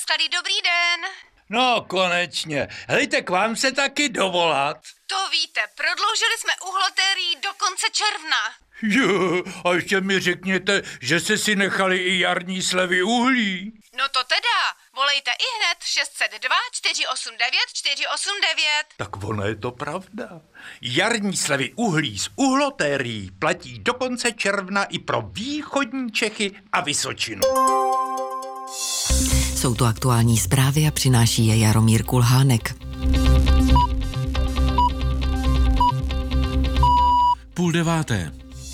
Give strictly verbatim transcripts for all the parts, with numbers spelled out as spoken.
tady, dobrý den. No, konečně. Helejte, k vám se taky dovolat. To víte, prodloužili jsme uhlotérii do konce června. Jo, a ještě mi řekněte, že jste si nechali i jarní slevy uhlí. No to teda, volejte i hned šest set dva čtyři osm devět čtyři osm devět. Tak ono je to pravda. Jarní slevy uhlí z uhlotérií platí do konce června i pro východní Čechy a Vysočinu. Jsou to aktuální zprávy a přináší je Jaromír Kulhánek. Půl deváté.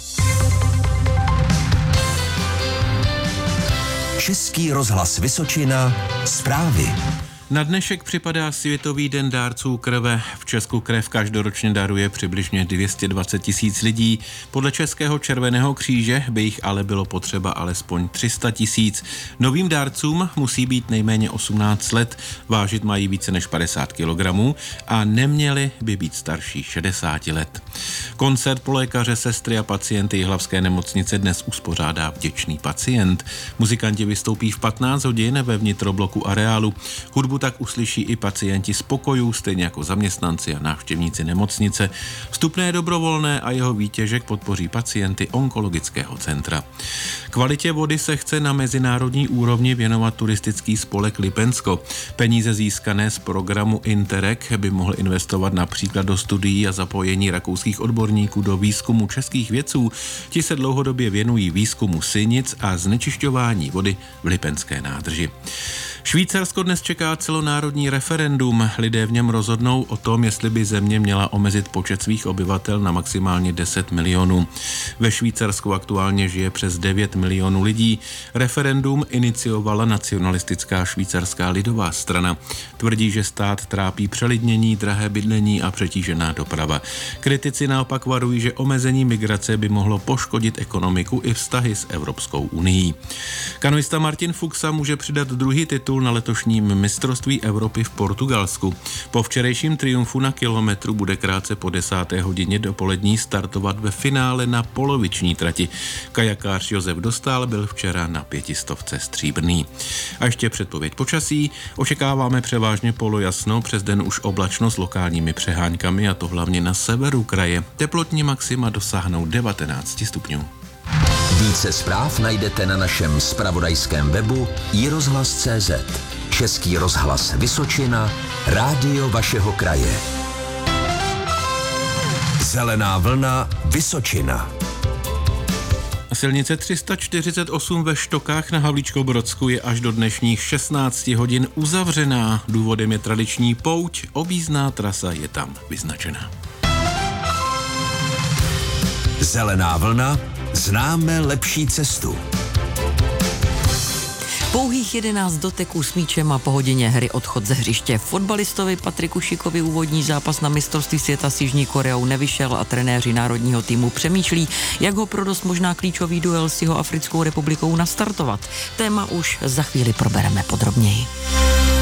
Český rozhlas Vysočina, zprávy. Na dnešek připadá Světový den dárců krve. V Česku krev každoročně daruje přibližně dvě stě dvacet tisíc lidí. Podle Českého červeného kříže by jich ale bylo potřeba alespoň tři sta tisíc. Novým dárcům musí být nejméně osmnáct let, vážit mají více než padesát kilogramů a neměli by být starší šedesáti let. Koncert pro lékaře, sestry a pacienty Jihlavské nemocnice dnes uspořádá Vděčný pacient. Muzikanti vystoupí v patnáct hodin ve vnitrobloku areálu. Hudbu tak uslyší i pacienti z pokojů, stejně jako zaměstnanci a návštěvníci nemocnice. Vstupné je dobrovolné a jeho výtěžek podpoří pacienty onkologického centra. Kvalitě vody se chce na mezinárodní úrovni věnovat turistický spolek Lipensko. Peníze získané z programu Interreg by mohl investovat například do studií a zapojení rakouských odborníků do výzkumu českých vědců. Ti se dlouhodobě věnují výzkumu sinic a znečišťování vody v Lipenské nádrži. Švýcarsko dnes čeká celonárodní referendum. Lidé v něm rozhodnou o tom, jestli by země měla omezit počet svých obyvatel na maximálně deset milionů. Ve Švýcarsku aktuálně žije přes devět milionů lidí. Referendum iniciovala nacionalistická švýcarská lidová strana. Tvrdí, že stát trápí přelidnění, drahé bydlení a přetížená doprava. Kritici naopak varují, že omezení migrace by mohlo poškodit ekonomiku i vztahy s Evropskou unií. Kanoista Martin Fuxa může přidat druhý titul na letošním mistrovství Evropy v Portugalsku. Po včerejším triumfu na kilometru bude krátce po desáté hodině dopolední startovat ve finále na poloviční trati. Kajakář Josef Dostál byl včera na pětistovce stříbrný. A ještě předpověď počasí. Očekáváme převážně polojasno, přes den už oblačno s lokálními přeháňkami, a to hlavně na severu kraje. Teplotní maxima dosáhnou devatenáct stupňů. Více zpráv najdete na našem zpravodajském webu i rozhlas tečka cé zet. Český rozhlas Vysočina, rádio vašeho kraje. Zelená vlna Vysočina. Silnice tři sta čtyřicet osm ve Štokách na Havlíčkobrodsku je až do dnešních šestnácti hodin uzavřená. Důvodem je tradiční pouť, objízdná trasa je tam vyznačena. Zelená vlna, známe lepší cestu. Pouhých jedenáct doteků s míčem a po hodině hry odchod ze hřiště. Fotbalistovi Patriku Šikovi úvodní zápas na mistrovství světa s Jižní Koreou nevyšel a trenéři národního týmu přemýšlí, jak ho pro dost možná klíčový duel s Jihoafrickou republikou nastartovat. Téma už za chvíli probereme podrobněji.